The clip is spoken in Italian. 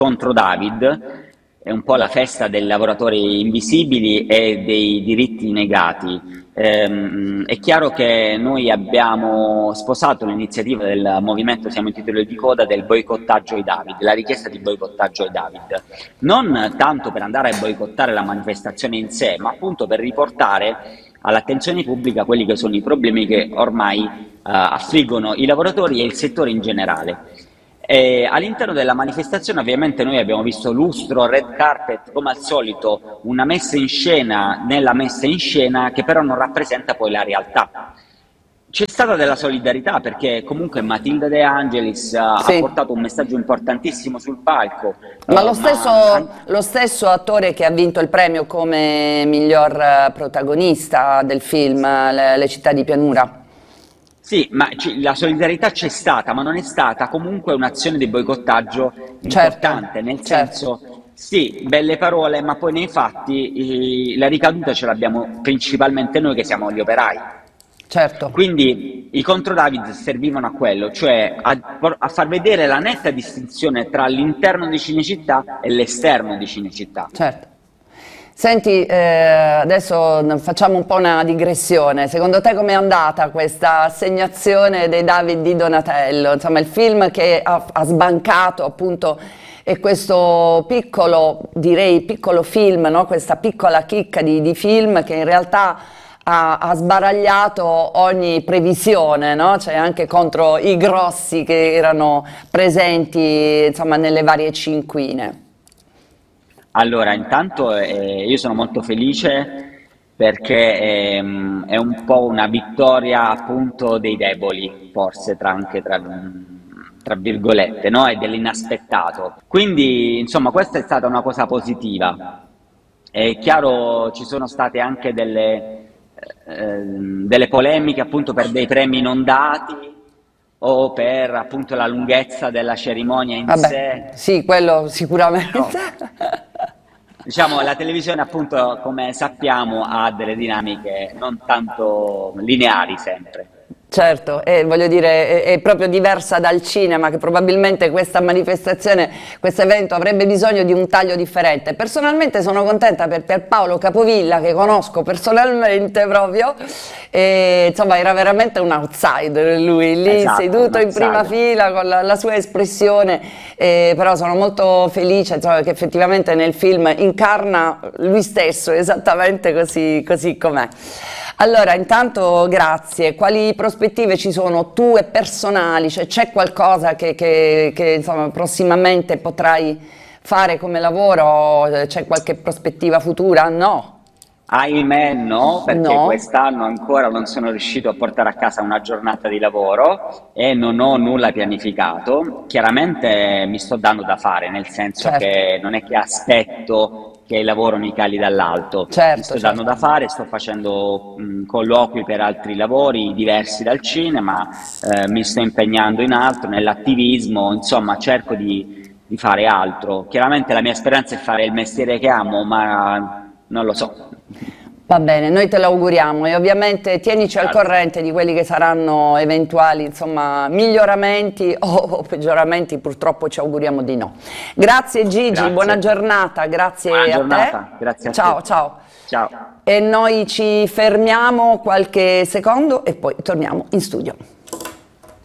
contro David, è un po' la festa dei lavoratori invisibili e dei diritti negati. È chiaro che noi abbiamo sposato l'iniziativa del movimento Siamo i titoli di coda del boicottaggio ai David, la richiesta di boicottaggio ai David, non tanto per andare a boicottare la manifestazione in sé, ma appunto per riportare all'attenzione pubblica quelli che sono i problemi che ormai affliggono i lavoratori e il settore in generale. All'interno della manifestazione ovviamente noi abbiamo visto lustro, red carpet, come al solito una messa in scena nella messa in scena che però non rappresenta poi la realtà. C'è stata della solidarietà perché comunque Matilda De Angelis ha Sì. portato un messaggio importantissimo sul palco, Ma ma lo stesso attore che ha vinto il premio come miglior protagonista del film Le città di pianura. sì, ma la solidarietà c'è stata, ma non è stata comunque un'azione di boicottaggio Certo, importante, nel certo, senso, sì, belle parole, ma poi nei fatti la ricaduta ce l'abbiamo principalmente noi che siamo gli operai. certo. Quindi i contro David servivano a quello, cioè a far vedere la netta distinzione tra l'interno di Cinecittà e l'esterno di Cinecittà. Certo. Senti, adesso facciamo un po' una digressione. Secondo te com'è andata questa assegnazione dei David di Donatello? Insomma, il film che ha sbancato appunto è questo piccolo, direi piccolo film, no? Questa piccola chicca di film che in realtà ha sbaragliato ogni previsione, no? Cioè anche contro i grossi che erano presenti, insomma, nelle varie cinquine. Allora, intanto io sono molto felice perché è un po' una vittoria appunto dei deboli, forse anche tra virgolette, no? E dell'inaspettato. Quindi, insomma, questa è stata una cosa positiva. È chiaro, ci sono state anche delle polemiche appunto per dei premi non dati o per appunto la lunghezza della cerimonia in Vabbè, sé. sì, quello sicuramente. Però, diciamo, la televisione appunto, come sappiamo, ha delle dinamiche non tanto lineari sempre. Certo, e voglio dire, è proprio diversa dal cinema, che probabilmente questa manifestazione, questo evento avrebbe bisogno di un taglio differente. Personalmente sono contenta per Pierpaolo Capovilla, che conosco personalmente proprio, e insomma era veramente un outsider lui, lì Esatto, un seduto in prima outsider. fila con la sua espressione, però sono molto felice, insomma, che effettivamente nel film incarna lui stesso, esattamente così com'è. Allora, intanto grazie. Quali prospettive ci sono tue personali? Cioè, c'è qualcosa che, insomma, prossimamente potrai fare come lavoro? C'è qualche prospettiva futura? No, Ahimè no, perché no, quest'anno ancora non sono riuscito a portare a casa una giornata di lavoro e non ho nulla pianificato. Chiaramente mi sto dando da fare, nel senso certo, che non è che aspetto che il lavoro mi cali dall'alto, mi certo, sto dando certo. da fare, sto facendo colloqui per altri lavori diversi dal cinema, mi sto impegnando in altro, nell'attivismo, insomma cerco di fare altro. Chiaramente la mia speranza è fare il mestiere che amo, ma non lo so. Va bene, noi te lo auguriamo e ovviamente tienici al Grazie, corrente di quelli che saranno eventuali, insomma, miglioramenti o peggioramenti, purtroppo ci auguriamo di no. Grazie Gigi, buona grazie. giornata, Buona grazie a te. giornata, grazie a te. Ciao, ciao. Ciao. E noi ci fermiamo qualche secondo e poi torniamo in studio.